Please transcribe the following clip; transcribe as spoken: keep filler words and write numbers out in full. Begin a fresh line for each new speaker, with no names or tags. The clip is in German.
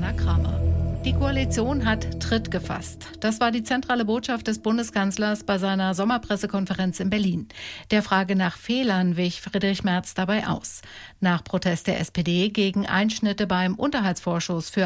Anna Kramer. Die Koalition hat Tritt gefasst. Das war die zentrale Botschaft des Bundeskanzlers bei seiner Sommerpressekonferenz in Berlin. Der Frage nach Fehlern wich Friedrich Merz dabei aus. Nach Protest der S P D gegen Einschnitte beim Unterhaltsvorschuss für